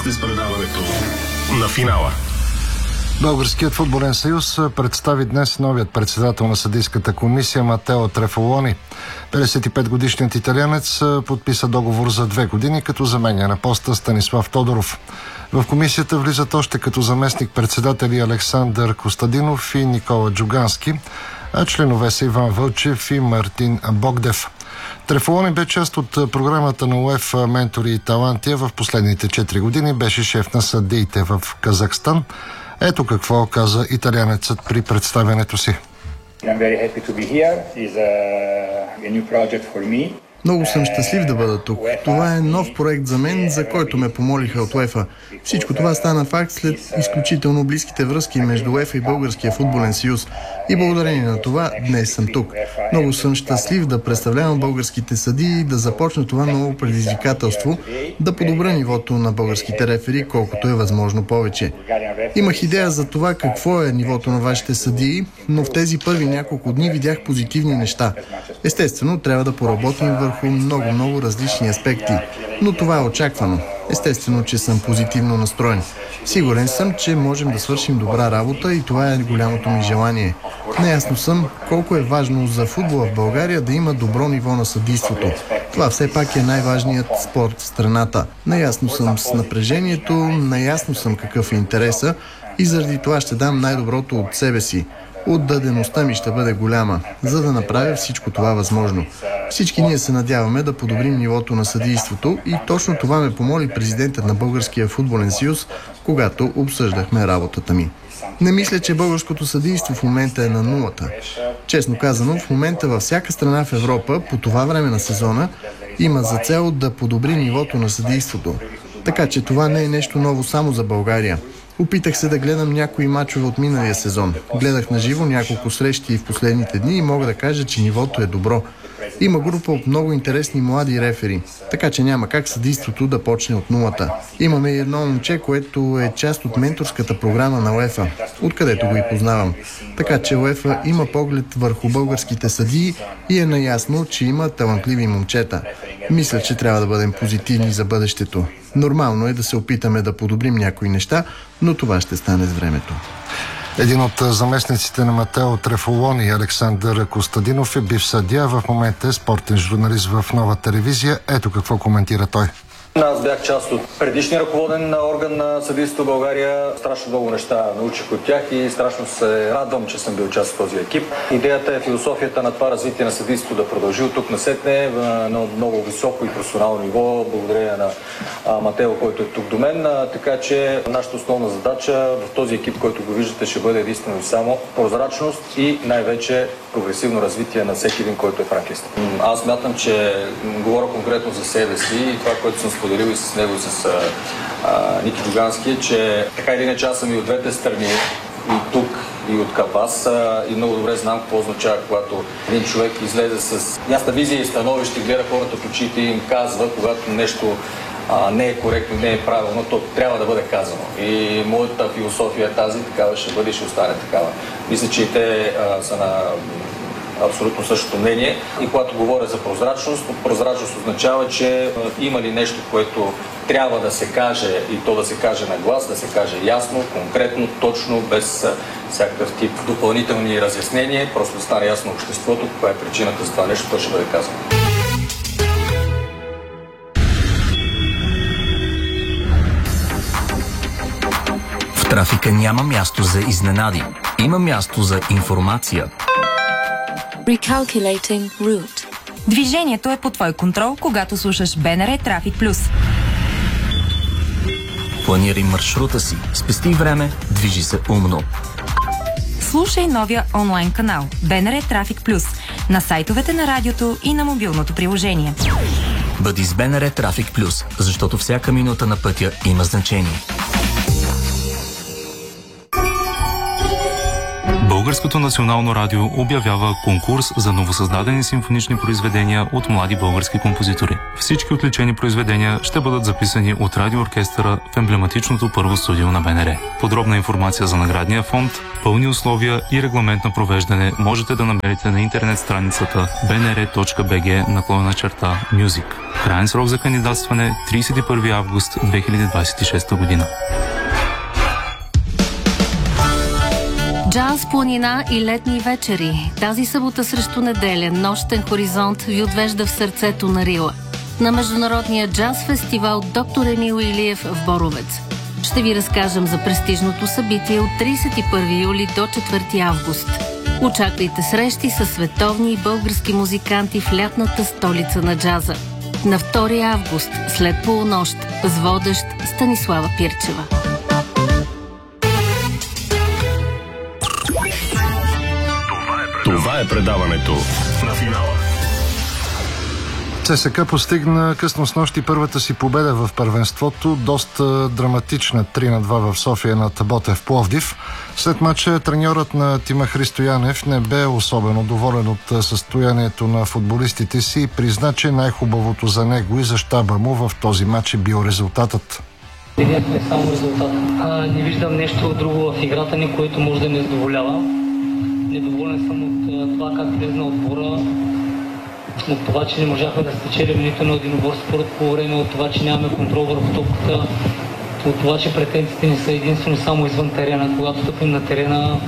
сте с предаването на финала. Българският футболен съюз представи днес новият председател на съдийската комисия Матео Трефолони. 55-годишният италианец подписа договор за 2 години, като заменя на поста Станислав Тодоров. В комисията влизат още като заместник-председатели Александър Костадинов и Никола Джугански, а членове са Иван Вълчев и Мартин Богдев. Трефолони бе част от програмата на УЕФА Ментори и таланти. В последните 4 години беше шеф на съдиите в Казахстан. Ето какво каза италианецът при представянето си. Много съм щастлив да бъда тук. Това е нов проект за мен, за който ме помолиха от УЕФА. Всичко това стана факт след изключително близките връзки между УЕФА и Българския футболен съюз. И благодарение на това днес съм тук. Много съм щастлив да представлявам българските съдии и да започна това ново предизвикателство, да подобря нивото на българските рефери, колкото е възможно повече. Имах идея за това какво е нивото на вашите съдии, но в тези първи няколко дни видях позитивни неща. Естествено, трябва да поработим върху много различни аспекти, но това е очаквано. Естествено, че съм позитивно настроен. Сигурен съм, че можем да свършим добра работа и това е голямото ми желание. Наясно съм колко е важно за футбола в България да има добро ниво на съдийството. Това все пак е най-важният спорт в страната. Наясно съм с напрежението, наясно съм какъв е интереса и заради това ще дам най-доброто от себе си. Отдадеността ми ще бъде голяма, за да направя всичко това възможно. Всички ние се надяваме да подобрим нивото на съдийството и точно това ме помоли президентът на Българския футболен съюз, когато обсъждахме работата ми. Не мисля, че българското съдийство в момента е на нулата. Честно казано, в момента във всяка страна в Европа, по това време на сезона, има за цел да подобри нивото на съдийството. Така че това не е нещо ново само за България. Опитах се да гледам някои мачове от миналия сезон. Гледах на живо няколко срещи в последните дни и мога да кажа, че нивото е добро. Има група от много интересни млади рефери, така че няма как съдийството да почне от нулата. Имаме и едно момче, което е част от менторската програма на УЕФА, откъдето го и познавам. Така че УЕФА има поглед върху българските съдии и е наясно, че има талантливи момчета. Мисля, че трябва да бъдем позитивни за бъдещето. Нормално е да се опитаме да подобрим някои неща, но това ще стане с времето. Един от заместниците на Матео Трефолони, Александър Костадинов, е бивш съдия, в момента е спортен журналист в Нова телевизия. Ето какво коментира той. Аз бях част от предишния ръководен орган на съдийството в България. Страшно много неща научих от тях и страшно се радвам, че съм бил част от този екип. Идеята е философията на това развитие на съдийството да продължи от тук насетне на много високо и професионално ниво, благодарение на Матео, който е тук до мен. Така че нашата основна задача в този екип, който го виждате, ще бъде единствено и само прозрачност и най-вече прогресивно развитие на всеки един, който е франкист. Аз смятам, че говоря конкретно за себе си и това, което съм споделил и с него, и с Ники Джугански, че така или иначе аз съм и от двете страни, и тук, и от Капас, и много добре знам какво означава, когато един човек излезе с ясна визия и становище, гледа хората в очите и им казва, когато нещо не е коректно, не е правилно, то трябва да бъде казано. И моята философия е тази, такава ще бъде и ще остане такава. Мисля, че и те са на абсолютно същото мнение. И когато говоря за прозрачност, прозрачност означава, че има ли нещо, което трябва да се каже и то да се каже на глас, да се каже ясно, конкретно, точно, без всякакъв тип допълнителни разяснения, просто да стане ясно обществото, каква е причината за това нещо, то ще бъде казано. В трафика няма място за изненади. Има място за информация. Recalculating route. Движението е под твой контрол, когато слушаш БНР Трафик Плюс. Планирай маршрута си, спести време, движи се умно. Слушай новия онлайн канал БНР Трафик Плюс на сайтовете на радиото и на мобилното приложение. Бъди с БНР Трафик Плюс, защото всяка минута на пътя има значение. Българското национално радио обявява конкурс за новосъздадени симфонични произведения от млади български композитори. Всички отличени произведения ще бъдат записани от радиооркестъра в емблематичното първо студио на БНР. Подробна информация за наградния фонд, пълни условия и регламент на провеждане можете да намерите на интернет страницата bnr.bg/music. Краен срок за кандидатстване 31 август 2026 година. Джаз, планина и летни вечери. Тази събота срещу неделя нощен хоризонт ви отвежда в сърцето на Рила. На международния джаз фестивал Доктор Емил Илиев в Боровец. Ще ви разкажем за престижното събитие от 31 юли до 4 август. Очаквайте срещи с световни и български музиканти в лятната столица на джаза. На 2 август, след полунощ, с водещ Станислава Пирчева. Това е предаването на финала. ЦСКА постигна късно снощи първата си победа в първенството, доста драматична 3-2 в София над Ботев Пловдив. След мача треньорът на тима Христо Янев не бе особено доволен от състоянието на футболистите си и призна, че най-хубавото за него и за щаба му в този мач е бил резултатът. Денят е само резултат. Не виждам нещо друго в играта ни, което може да ме задоволява. Недоволен съм от това как влезна отбора, от това, че не можахме да спечелим нито на единоборство по време, от това, че нямаме контрол върху топката, от това, че претенциите ни са единствено само извън терена. Когато стъпим на терена,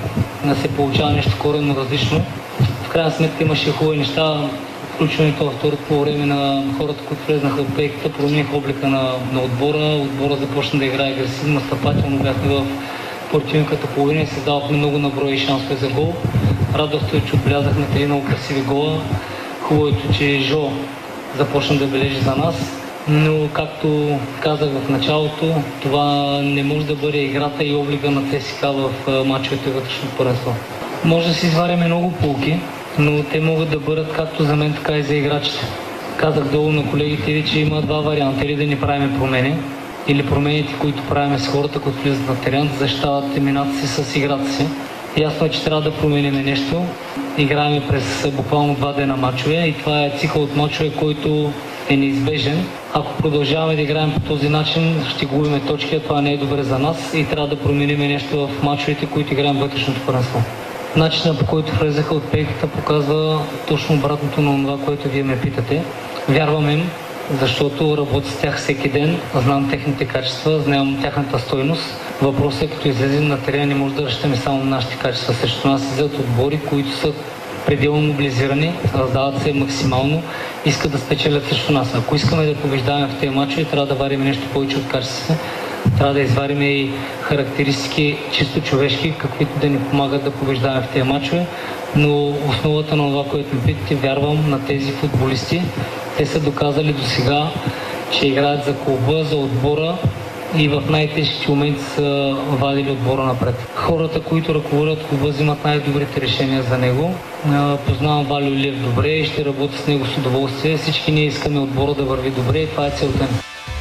не се получава нещо коренно различно. В крайна сметка имаше хубави неща. Включването във второто по време на хората, които влезнаха от пейката, промениха облика на отбора. Отбора започна да играе агресивно, настъпателно, бяхме в противниката половина и създавахме много наброи шансове за гол. Радостта е, че отбелязахме 3 много красиви гола. Хубавото, че Жо започна да бележи за нас, но както казах в началото, това не може да бъде играта и облика на ЦСКА в мачовете вътрешно първенство. Може да си изваряме много поуки, но те могат да бъдат както за мен, така и за играчите. Казах долу на колегите ви, че има два варианта: или да ни правим промени, или промените, които правим с хората, които влизат на терен, да защитават имената си с играта си. Ясно е, че трябва да променим нещо. Играем през буквално 2 дена мачове и това е цикъл от мачове, който е неизбежен. Ако продължаваме да играем по този начин, ще губим точки, а това не е добре за нас и трябва да променим нещо в мачовете, които играем вътрешното първенство. Начинът, по който влезаха от пейката, показва точно обратното на това, което вие ме питате. Вярвам им, защото работя с тях всеки ден, знам техните качества, знам тяхната стойност. Въпросът е, като излезем на терена, не може да разчитаме само нашите качества. Срещу нас излизат отбори, които са пределно мобилизирани, раздават се максимално, искат да спечелят срещу нас. Ако искаме да побеждаваме в тези мачове, трябва да варим нещо повече от качеството. Трябва да изварим и характеристики чисто човешки, каквито да ни помагат да побеждаваме в тези мачове. Но основата на това, което ме питате, вярвам на тези футболисти. Те са доказали до сега, че играят за клуба, за отбора и в най-тежките моменти са вадили отбора напред. Хората, които ръководят клуба, взимат най-добрите решения за него. Познавам Валю Илиев добре и ще работя с него с удоволствие. Всички ние искаме отбора да върви добре и това е целта ни.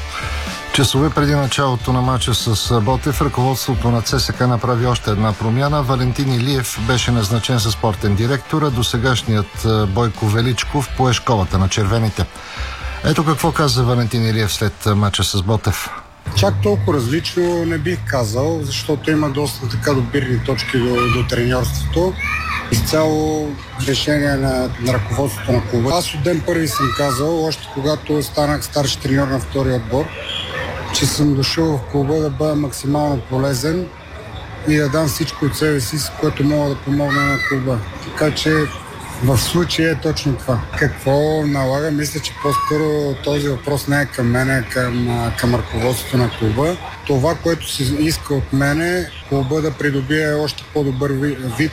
Часове преди началото на мача с Ботев, ръководството на ЦСКА направи още една промяна. Валентин Илиев беше назначен за спортен директор, а досегашният Бойко Величков пое школата на червените. Ето какво каза Валентин Илиев след мача с Ботев. Чак толкова различно не бих казал, защото има доста така добирни точки до треньорството. Изцяло решение на ръководството на клуба. Аз от ден първи съм казал, още когато станах старши треньор на втория отбор, че съм дошъл в клуба да бъда максимално полезен и да дам всичко от себе си, с което мога да помогна на клуба. Така че в случая е точно това. Какво налага? Мисля, че по-скоро този въпрос не е към мен, а към ръководството на клуба. Това, което се иска от мене, клуба да придобие още по-добър вид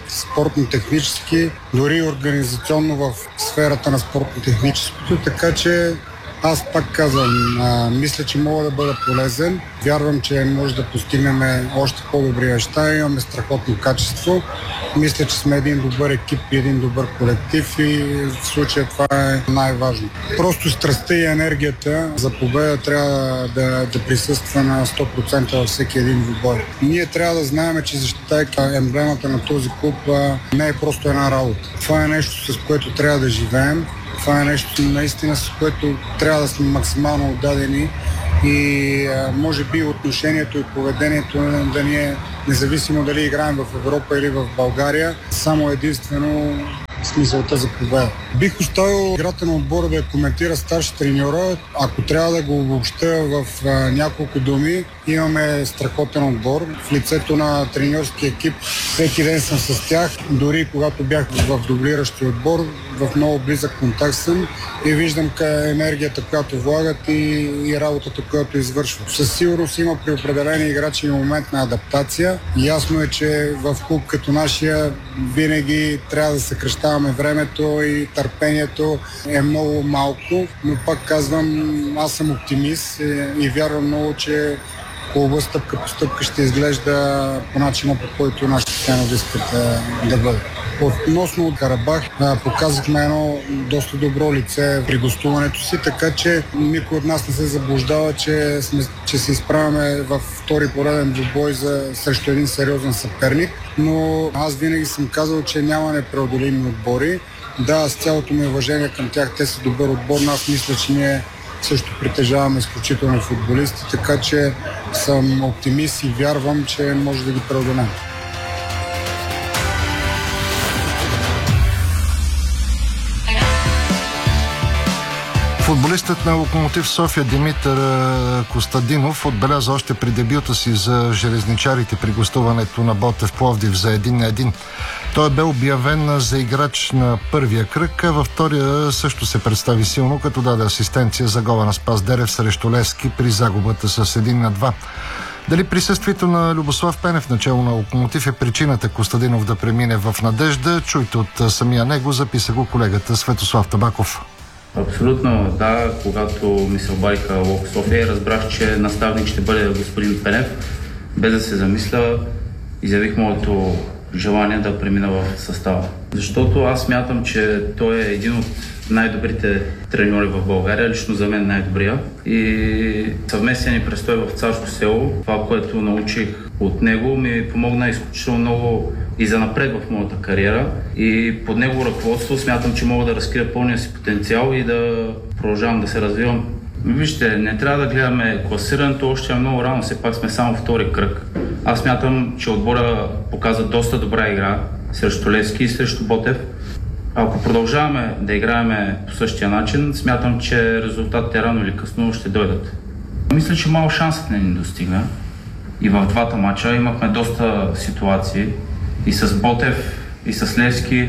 спортно-технически, дори организационно в сферата на спортно-техническото, така че Аз пак казвам, мисля, че мога да бъда полезен. Вярвам, че може да постигнем още по-добри неща. Имаме страхотно качество. Мисля, че сме един добър екип и един добър колектив и в случая това е най-важно. Просто страстта и енергията за победа трябва да присъства на 100% във всеки един двубой. Ние трябва да знаем, че защитайки емблемата на този клуб не е просто една работа. Това е нещо, с което трябва да живеем. Това е нещо наистина, с което трябва да сме максимално отдадени и може би отношението и поведението да ни е независимо дали играем в Европа или в България, само единствено смисълта за победа. Бих оставил играта на отбора да коментира старши треньора. Ако трябва да го обобща в няколко думи, имаме страхотен отбор. В лицето на треньорски екип всеки ден съм с тях. Дори когато бях в дублиращия отбор, в много близък контакт съм и виждам енергията, която влагат и работата, която извършват. Със сигурност има при определени играчи и момент на адаптация. Ясно е, че в клуб като нашия винаги трябва да съкращаваме времето и търпението е много малко, но пак казвам, аз съм оптимист и вярвам много, че клуба стъпка по стъпка ще изглежда по начина, по който нашите фенове искат да бъде. Относно Карабах, показахме едно доста добро лице при гостуването си, така че никой от нас не се заблуждава, че се изправяме във втори пореден двубой срещу един сериозен съперник, но аз винаги съм казал, че няма непреодолими отбори. Да, с цялото ми уважение към тях, те са добър отбор, но аз мисля, че ние също притежаваме изключителни футболисти, така че съм оптимист и вярвам, че може да ги преодолеем. Футболистът на Локомотив София Димитър Костадинов отбеляза още при дебюта си за железничарите при гостуването на Ботев Пловдив за 1-1. Той бе обявен за играч на първия кръг, а във втория също се представи силно, като даде асистенция за гола на Спас Дерев срещу Левски при загубата с 1-2. Дали присъствието на Любослав Пенев начало на Локомотив е причината Костадинов да премине в Надежда? Чуйте от самия него, записа го колегата Светослав Табаков. Абсолютно, да. Когато ми се обадиха Лок София, разбрах, че наставник ще бъде господин Пенев. Без да се замисля, изявих моето желание да премина в състава. Защото аз смятам, че той е един от най-добрите треньори в България, лично за мен най-добрия. И съвместен ни престой в Царско село, това, което научих от него, ми помогна изключително много и за напред в моята кариера. И под негово ръководство смятам, че мога да разкрия пълния си потенциал и да продължавам да се развивам. Вижте, не трябва да гледаме класирането, още е много рано, все пак сме само втори кръг. Аз смятам, че отбора показа доста добра игра срещу Левски и срещу Ботев. Ако продължаваме да играем по същия начин, смятам, че резултатите рано или късно ще дойдат. Мисля, че малко шансът не ни достигна. И в двата мача имахме доста ситуации. И с Ботев, и с Левски.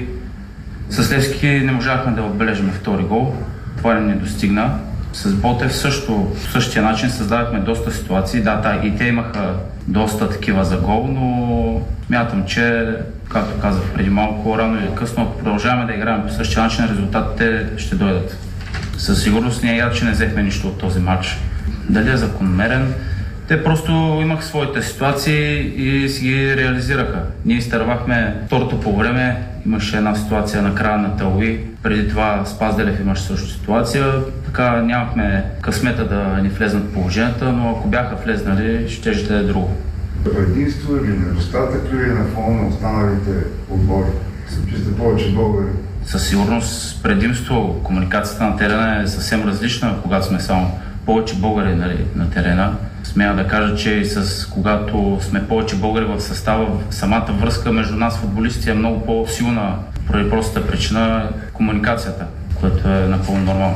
С Левски не можахме да отбележим втори гол. Това не ни достигна. С Ботев също по същия начин създавахме доста ситуации. Да, и те имаха доста такива за гол, но смятам, че, както казах преди малко, рано или късно, ако продължаваме да играем по същия начин, резултатите ще дойдат. Със сигурност ние играчи не взехме нищо от този матч. Дали е закономерен? Те просто имаха своите ситуации и си ги реализираха. Ние изтървахме второто по време, имаше една ситуация на края на Талуи, преди това Спас Делев имаше също ситуация, така нямахме късмета да ни влезнат положенията, но ако бяха влезнали, ще е друго. Предимство или недостатък ли на фона на останалите отбори? Че сте повече българи? Със сигурност предимство. Комуникацията на терена е съвсем различна, когато сме само повече българи на терена. Смея да кажа, че когато сме повече българи в състава, самата връзка между нас, футболисти, е много по-силна, поради простата причина комуникацията, което е напълно нормално.